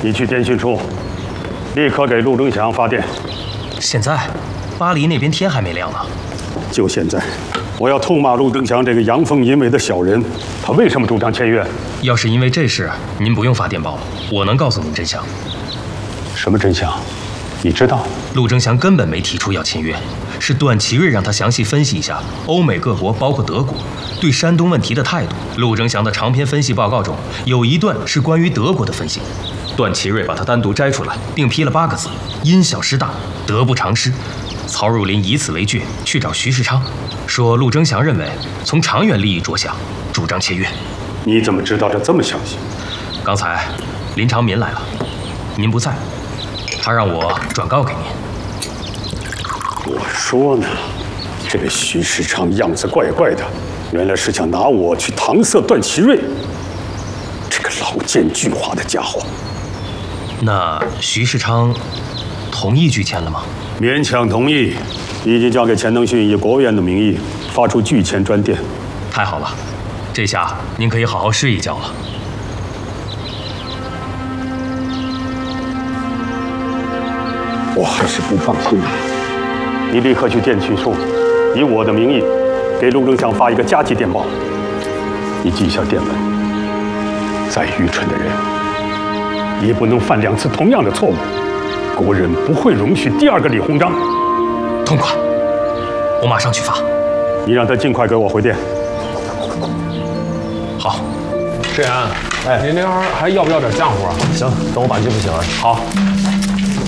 你去电讯处，立刻给陆征祥发电。 现在，巴黎那边天还没亮呢。 就现在，我要痛骂陆征祥这个阳奉阴违的小人，他为什么主张签约？ 要是因为这事，您不用发电报，我能告诉您真相。 什么真相？你知道？ 陆征祥根本没提出要签约，是段祺瑞让他详细分析一下欧美各国，包括德国对山东问题的态度。陆征祥的长篇分析报告中有一段是关于德国的分析，段祺瑞把它单独摘出来，并批了8个字：因小失大，得不偿失。曹汝霖以此为据去找徐世昌，说陆征祥认为从长远利益着想，主张签约。 你怎么知道的这么详细？ 刚才林长民来了，您不在，他让我转告给您。 我说呢，这个徐世昌样子怪怪的，原来是想拿我去搪塞段祺瑞。这个老奸巨猾的家伙。 那徐世昌同意拒签了吗？ 勉强同意，已经交给钱能训以国务院的名义发出拒签专电。 太好了，这下您可以好好睡一觉了。 我还是不放心啊！你立刻去电讯处，以我的名义给陆征祥发一个加急电报。你记下电文：再愚蠢的人，也不能犯2次同样的错误。国人不会容许第2个李鸿章。 痛快，我马上去发。 你让他尽快给我回电。 好。 志远，哎，您那会儿还要不要点浆糊啊？ 行，等我把衣服洗完。 好。